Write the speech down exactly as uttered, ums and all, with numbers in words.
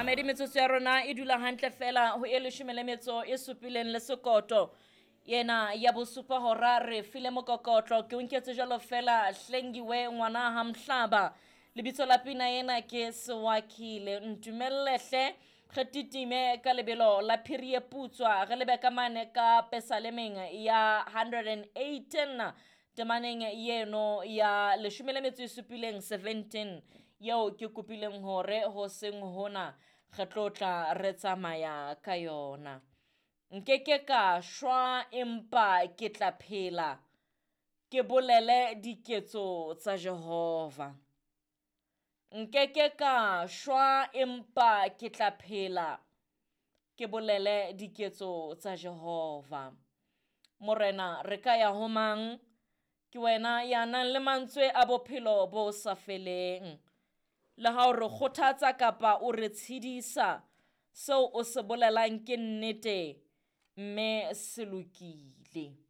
mamedi metsotso ya rona e dula hantle fela ho e leshome le metso e supileng le sekoto yena ya bosupa hora re file mokokotlo ke o nketse jalo fela hlengiwe ngwana ha Mhlaba lebitso la pina yena ke Sewakile Ntumelehle kgetitime ka lebelo la phiri e putswa re lebe ka mane ka pesalemeng ya one hundred eighteen temaneng yeno ya leshome le metso e supileng seventeen yeo ke kopileng hore ho seng hona re tlotla re tsamaya ka yona. Nkeke ka shwa empa ke tla phela ke bolele diketso tsa Jehova. Nkeke ka shwa empa ke tla phela ke bolele diketso tsa Jehova. Morena re ka ya ho mang? Ke wena ya nang le mantswe a bophelo bo sa feleng. Le ha o re kgothatsa kapa o re tshedisa, seo o se bolelang ke nnete mme se lokile.